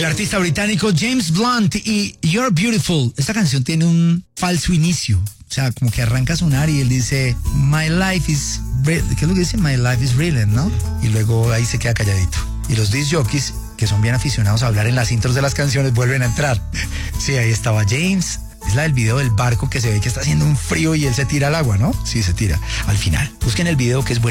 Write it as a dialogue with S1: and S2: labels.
S1: El artista británico James Blunt y You're Beautiful. Esta canción tiene un falso inicio. O sea, como que arranca a sonar y él dice, My life is... ¿Qué es lo que dice? My life is brilliant, ¿no? Y luego ahí se queda calladito. Y los disc jockeys, que son bien aficionados a hablar en las intros de las canciones, vuelven a entrar. Sí, ahí estaba James. Es la del video del barco que se ve que está haciendo un frío y él se tira al agua, ¿no? Sí, se tira. Al final. Busquen el video que es bueno.